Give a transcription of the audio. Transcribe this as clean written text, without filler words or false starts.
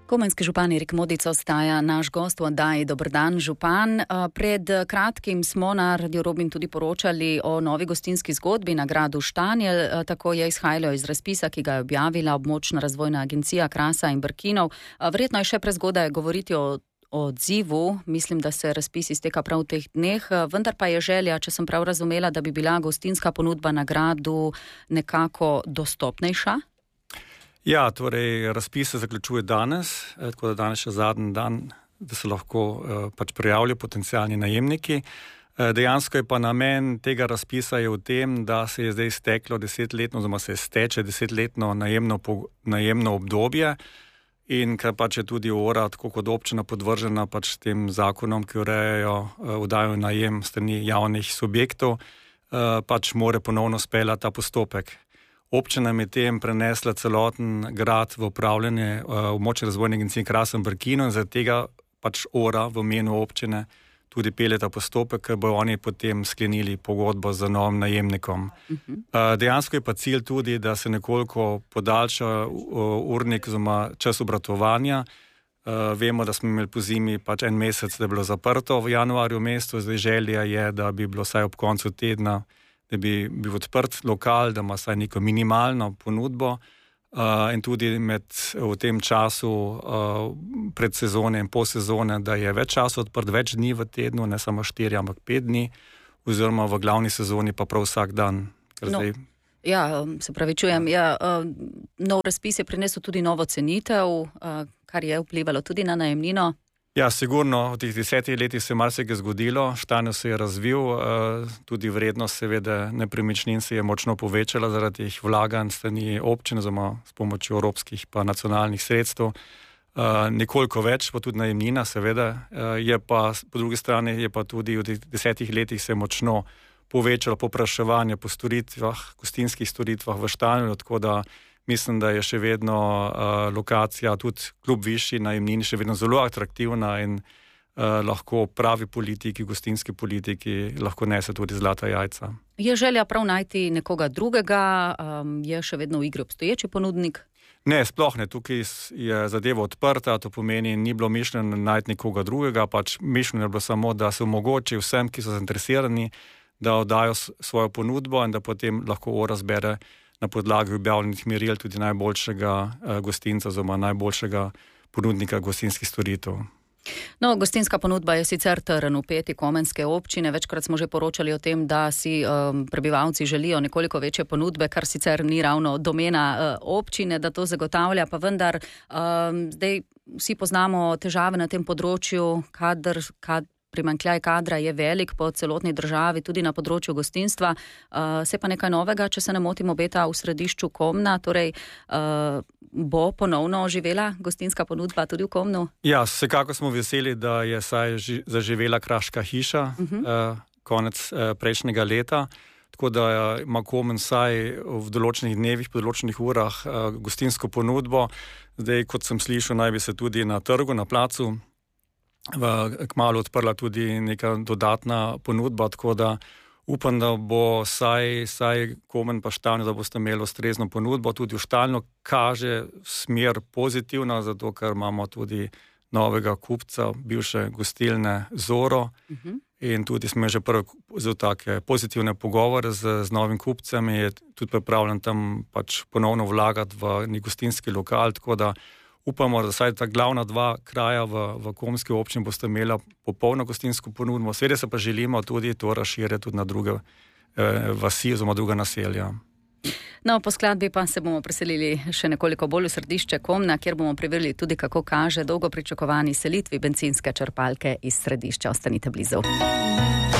Komenski župan Erik Modic ostaja naš gost v oddaji. Dober dan, župan. Pred kratkim smo na Radio Robin tudi poročali o novi gostinski zgodbi na gradu Štanjel. Tako je izhajalo iz razpisa, ki ga je objavila območna razvojna agencija Krasa in Brkinov. Verjetno je še prezgodaj govoriti o odzivu. Mislim, da se razpis izteka prav v teh dneh. Vendar pa je želja, če sem prav razumela, da bi bila gostinska ponudba na gradu nekako dostopnejša. Ja, torej razpis se zaključuje danes, tako da danes je zadnji dan, da se lahko prijavljajo potencialni najemniki. Dejansko je pa namen tega razpisa je v tem, da se je zdaj steklo 10-letno, oziroma se steče 10-letno najemno obdobje in ker pač je tudi ORA, tako kot občina, podvržena pač tem zakonom, ki urejajo oddajo najem strani javnih subjektov, pač more ponovno speljati ta postopek. Občina je tem prenesla celoten grad v upravljanje območne razvojne agencije Krasa in Brkinov in zaradi tega pač ORA v imenu občine tudi pelje ta postopek, ker bojo oni potem sklenili pogodbo z novim najemnikom. Dejansko je pa cilj tudi, da se nekoliko podaljša urnik oziroma čas obratovanja. Vemo, da smo imeli po zimi pač en mesec, da je bilo zaprto v januarju v mestu, zdaj želja je, da bi bilo vsaj ob koncu tedna, da bi bil odprt lokal, da ima vsaj neko minimalno ponudbo in tudi v tem času pred sezone in po sezone, da je več časa odprt, več dni v tednu, ne samo 4, ampak 5 dni, oziroma v glavni sezoni pa prav vsak dan. Ja, se pravi, čujem. Ja, nov razpis je prinesel tudi novo cenitev, kar je vplivalo tudi na najemnino. Ja, sigurno, v teh 10 letih se je marsikaj zgodilo, Štanjel se je razvil, tudi vrednost seveda nepremičnin se je močno povečala zaradi teh vlaganj strani občine, oziroma s pomočjo evropskih pa nacionalnih sredstev. Nekoliko več, pa tudi najemnina seveda, je pa po drugi strani je pa tudi v teh 10 letih se je močno povečalo povpraševanje po storitvah, gostinskih storitvah v Štanjelu, tako da mislim, da je še vedno lokacija, tudi kljub višji najemnini, še vedno zelo atraktivna in lahko pravi politiki, gostinski politiki lahko nese tudi zlata jajca. Je želja prav najti nekoga drugega? Je še vedno v igri obstoječi ponudnik? Ne, sploh ne. Tukaj je zadeva odprta, to pomeni, ni bilo mišljeno najti nekoga drugega, pač mišljeno je bilo samo, da se omogoči vsem, ki so zainteresirani, da oddajo svojo ponudbo in da potem lahko ORA zbere na podlagi objavljenih meril tudi najboljšega gostinca oziroma najboljšega ponudnika gostinskih storitev. No, gostinska ponudba je sicer trn v peti komenske občine. Večkrat smo že poročali o tem, da si prebivalci želijo nekoliko večje ponudbe, kar sicer ni ravno domena občine, da to zagotavlja, pa vendar zdaj vsi poznamo težave na tem področju, primanjkljaj kadra je velik po celotni državi, tudi na področju gostinstva. Se pa nekaj novega, če se ne motim, obeta v središču Komna, torej bo ponovno oživela gostinska ponudba tudi v Komnu? Ja, vsekako smo veseli, da je saj zaživela kraška hiša konec prejšnjega leta, tako da ima Komen saj v določenih dnevih, po določenih urah gostinsko ponudbo. Zdaj, kot sem slišal, naj bi se tudi na trgu, na placu kmalu odprla tudi neka dodatna ponudba, tako da upam, da bo saj Komen pa Štanjel, da boste imeli ustrezno ponudbo. Tudi v Štanjelu kaže smer pozitivna, zato ker imamo tudi novega kupca, bivše gostilne Zoro in tudi smo že prvi zelo take pozitivne pogovore z novim kupcem in je tudi pripravljen tam pač ponovno vlagati v gostinski lokal, tako da upamo, da saj ta glavna dva kraja v komenski občini boste imela popolno gostinsko ponudbo. Seveda se pa želimo tudi to razširiti tudi na druge vasi oziroma druga naselja. No, po skladbi pa se bomo preselili še nekoliko bolj v središče Komna, kjer bomo preverili tudi, kako kaže dolgo pričakovani selitvi bencinske črpalke iz središča. Ostanite blizu.